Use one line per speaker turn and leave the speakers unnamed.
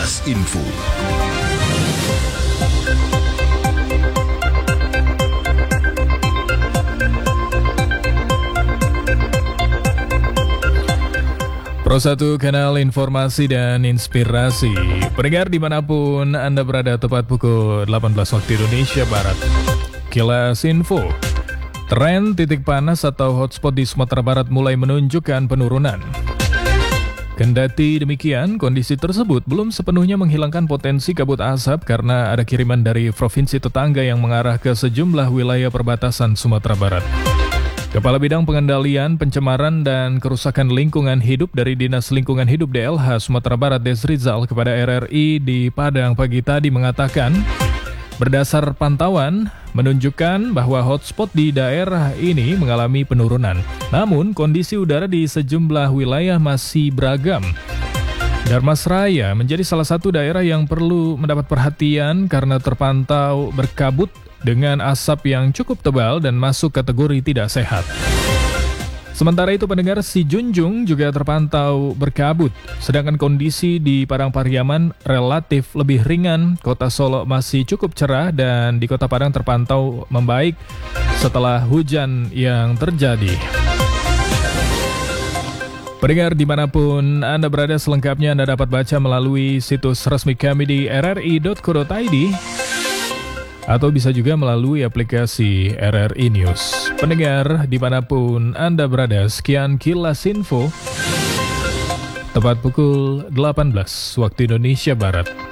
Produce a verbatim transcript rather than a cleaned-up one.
Kilas Info.
Pro satu Kanal Informasi dan Inspirasi. Pendengar dimanapun Anda berada, tepat pukul delapan belas waktu Indonesia Barat. Kilas Info. Tren titik panas atau hotspot di Sumatera Barat mulai menunjukkan penurunan. Kendati demikian, kondisi tersebut belum sepenuhnya menghilangkan potensi kabut asap karena ada kiriman dari provinsi tetangga yang mengarah ke sejumlah wilayah perbatasan Sumatera Barat. Kepala Bidang Pengendalian, Pencemaran, dan Kerusakan Lingkungan Hidup dari Dinas Lingkungan Hidup D L H Sumatera Barat Desrizal kepada R R I di Padang pagi tadi mengatakan, berdasar pantauan menunjukkan bahwa hotspot di daerah ini mengalami penurunan. Namun, kondisi udara di sejumlah wilayah masih beragam. Darmasraya menjadi salah satu daerah yang perlu mendapat perhatian karena terpantau berkabut dengan asap yang cukup tebal dan masuk kategori tidak sehat. Sementara itu, pendengar, si Junjung juga terpantau berkabut, sedangkan kondisi di Padang Pariaman relatif lebih ringan. Kota Solo masih cukup cerah dan di Kota Padang terpantau membaik setelah hujan yang terjadi. Pendengar dimanapun Anda berada, selengkapnya Anda dapat baca melalui situs resmi kami di r r i dot co dot i d atau bisa juga melalui aplikasi R R I News. Pendengar dimanapun Anda berada, sekian Kilas Info, tepat pukul delapan belas waktu Indonesia Barat.